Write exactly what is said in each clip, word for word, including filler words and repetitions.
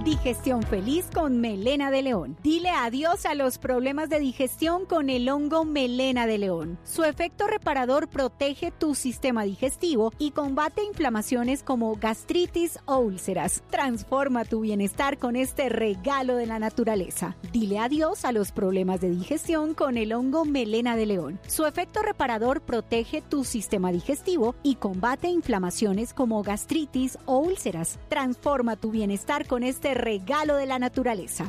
Digestión feliz con melena de león. Dile adiós a los problemas de digestión con el hongo melena de león. Su efecto reparador protege tu sistema digestivo y combate inflamaciones como gastritis o úlceras. Transforma tu bienestar con este regalo de la naturaleza. Dile adiós a los problemas de digestión con el hongo melena de león. Su efecto reparador protege tu sistema digestivo y combate inflamaciones como gastritis o úlceras. Transforma tu bienestar con este regalo de la naturaleza.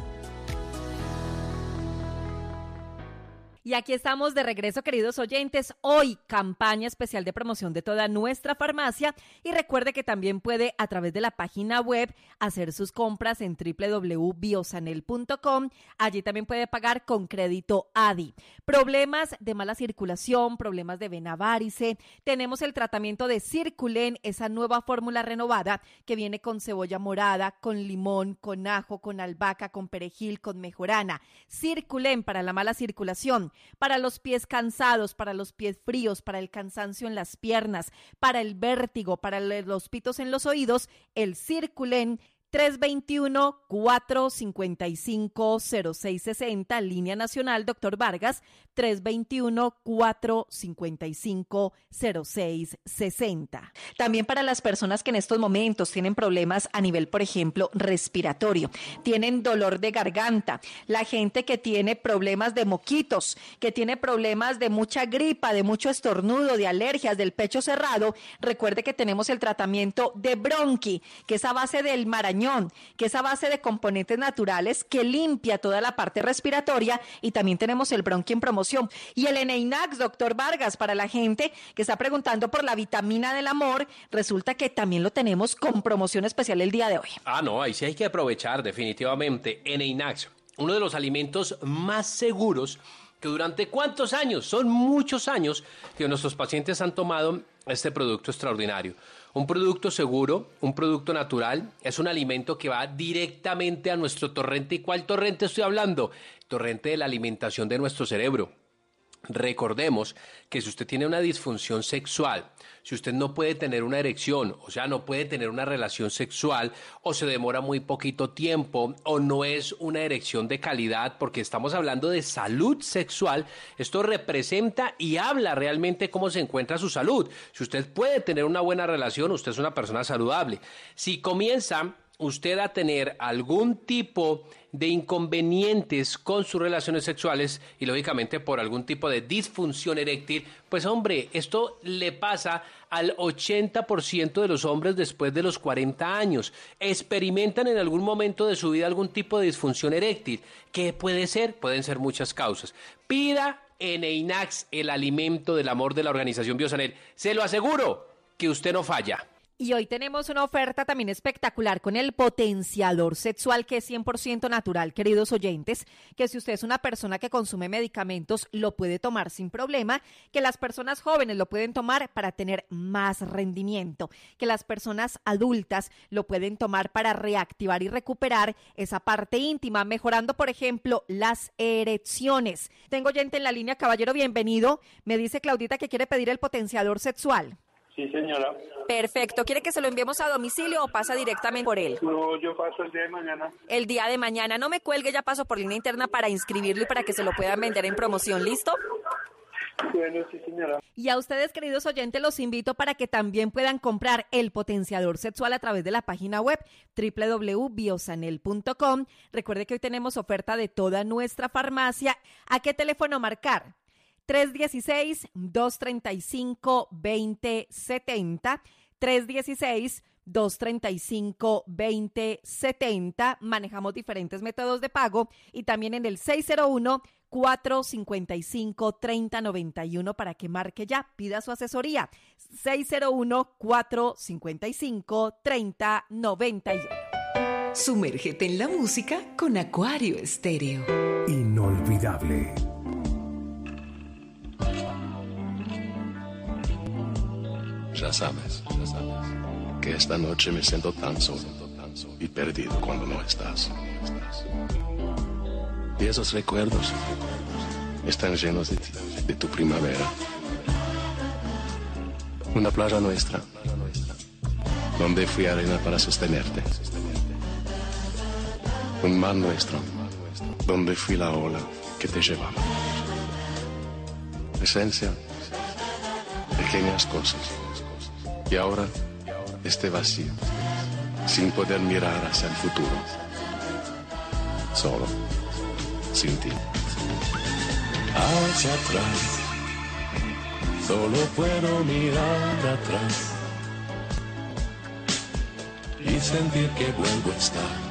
Y aquí estamos de regreso, queridos oyentes. Hoy, campaña especial de promoción de toda nuestra farmacia. Y recuerde que también puede, a través de la página web, hacer sus compras en doble u doble u doble u punto biosanel punto com. Allí también puede pagar con crédito A D I. Problemas de mala circulación, problemas de vena varice. Tenemos el tratamiento de Circulen, esa nueva fórmula renovada que viene con cebolla morada, con limón, con ajo, con albahaca, con perejil, con mejorana. Circulen para la mala circulación, para los pies cansados, para los pies fríos, para el cansancio en las piernas, para el vértigo, para los pitos en los oídos, el Circulen. tres dos uno, cuatro cinco cinco, cero seis seis cero, línea nacional, doctor Vargas, tres dos uno, cuatro cinco cinco, cero seis seis cero. También para las personas que en estos momentos tienen problemas a nivel, por ejemplo, respiratorio, tienen dolor de garganta, la gente que tiene problemas de moquitos, que tiene problemas de mucha gripa, de mucho estornudo, de alergias, del pecho cerrado, recuerde que tenemos el tratamiento de Bronqui, que es a base del marañón, que es a base de componentes naturales que limpia toda la parte respiratoria, y también tenemos el Bronqui en promoción. Y el Eneinax, doctor Vargas, para la gente que está preguntando por la vitamina del amor, resulta que también lo tenemos con promoción especial el día de hoy. Ah, no, ahí sí hay que aprovechar definitivamente. Eneinax, uno de los alimentos más seguros que durante ¿cuántos años? Son muchos años que nuestros pacientes han tomado este producto extraordinario. Un producto seguro, un producto natural, es un alimento que va directamente a nuestro torrente. ¿Y cuál torrente estoy hablando? Torrente de la alimentación de nuestro cerebro. Recordemos que si usted tiene una disfunción sexual, si usted no puede tener una erección, o sea, no puede tener una relación sexual, o se demora muy poquito tiempo, o no es una erección de calidad, porque estamos hablando de salud sexual, esto representa y habla realmente cómo se encuentra su salud. Si usted puede tener una buena relación, usted es una persona saludable. Si comienza usted a tener algún tipo de inconvenientes con sus relaciones sexuales y lógicamente por algún tipo de disfunción eréctil, pues hombre, esto le pasa al ochenta por ciento de los hombres después de los cuarenta años. Experimentan en algún momento de su vida algún tipo de disfunción eréctil. ¿Qué puede ser? Pueden ser muchas causas. Pida Eneinax, el alimento del amor de la organización Biosanel. Se lo aseguro que usted no falla. Y hoy tenemos una oferta también espectacular con el potenciador sexual, que es cien por ciento natural, queridos oyentes, que si usted es una persona que consume medicamentos, lo puede tomar sin problema, que las personas jóvenes lo pueden tomar para tener más rendimiento, que las personas adultas lo pueden tomar para reactivar y recuperar esa parte íntima, mejorando, por ejemplo, las erecciones. Tengo oyente en la línea, caballero, bienvenido. Me dice Claudita que quiere pedir el potenciador sexual. Sí, señora. Perfecto. ¿Quiere que se lo enviemos a domicilio o pasa directamente por él? No, yo paso el día de mañana. El día de mañana. No me cuelgue, ya paso por línea interna para inscribirlo y para que se lo puedan vender en promoción. ¿Listo? Bueno, sí, señora. Y a ustedes, queridos oyentes, los invito para que también puedan comprar el potenciador sexual a través de la página web doble u doble u doble u punto biosanel punto com. Recuerde que hoy tenemos oferta de toda nuestra farmacia. ¿A qué teléfono marcar? tres uno seis, dos tres cinco, dos cero siete cero, tres uno seis, dos tres cinco, dos cero siete cero. Manejamos diferentes métodos de pago y también en el seis cero uno, cuatro cinco cinco, tres cero nueve uno para que marque ya, pida su asesoría. seis cero uno, cuatro cinco cinco, tres cero nueve uno. Sumérgete en la música con Acuario Estéreo. Inolvidable. Ya sabes, ya sabes, que esta noche me siento tan solo y perdido cuando no estás. Y esos recuerdos están llenos de ti, de tu primavera. Una playa nuestra, donde fui arena para sostenerte. un mar nuestro, donde fui la ola que te llevaba. Esencia, pequeñas cosas. Y ahora, este vacío, sin poder mirar hacia el futuro. Solo, sin ti. Hacia atrás, solo puedo mirar atrás y sentir que vuelvo a estar